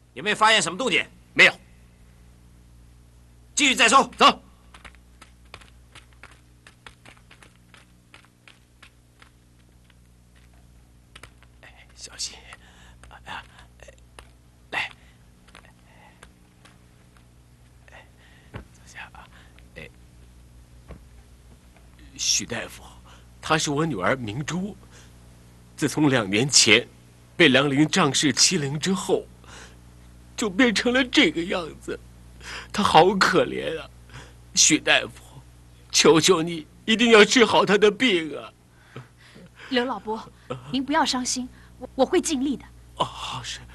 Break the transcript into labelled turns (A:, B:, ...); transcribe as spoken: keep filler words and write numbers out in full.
A: 有没有发现什么动静？
B: 没有。
A: 继续再搜，
B: 走。小心！哎呀，来，坐下啊。哎，许大夫，她是我女儿明珠。自从两年前被梁陵仗势欺凌之后，就变成了这个样子。她好可怜啊！许大夫，求求你，一定要治好她的病啊！
C: 刘老伯，您不要伤心。我我会尽力的。
B: 哦，是。